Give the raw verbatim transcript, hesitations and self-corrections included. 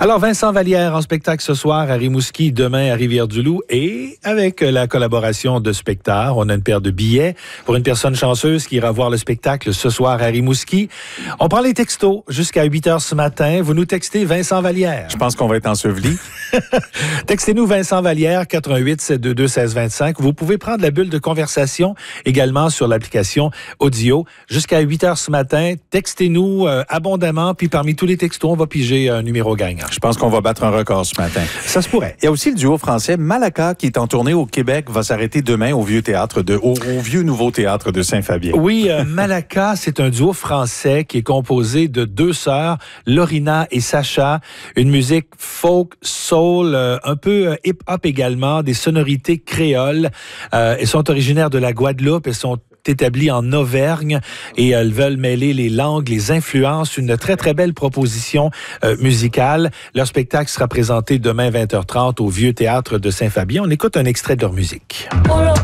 Alors, Vincent Vallière en spectacle ce soir à Rimouski, demain à Rivière-du-Loup. Et avec la collaboration de Spectar, on a une paire de billets pour une personne chanceuse qui ira voir le spectacle ce soir à Rimouski. On prend les textos jusqu'à huit heures ce matin. Vous nous textez Vincent Vallière. Je pense qu'on va être enseveli. Textez-nous Vincent Vallière, quatre un huit, sept deux deux, un six deux cinq. Vous pouvez prendre la bulle de conversation également sur l'application Audio jusqu'à huit heures ce matin. Textez-nous euh, abondamment, puis parmi tous les textos, on va piger un numéro gagnant. Je pense qu'on va battre un record ce matin. Ça se pourrait. Il y a aussi le duo français Malaka qui est en tournée au Québec, va s'arrêter demain au Vieux Théâtre de au, au Vieux Nouveau Théâtre de Saint-Fabien. Oui, euh, Malaka, c'est un duo français qui est composé de deux sœurs, Lorina et Sacha, une musique folk, soul, euh, un peu euh, hip-hop également, des sonorités créoles. Euh, elles sont originaires de la Guadeloupe, elles sont établies en Auvergne et elles veulent mêler les langues, les influences, une très, très belle proposition euh, musicale. Leur spectacle sera présenté demain vingt heures trente au Vieux Théâtre de Saint-Fabien. On écoute un extrait de leur musique.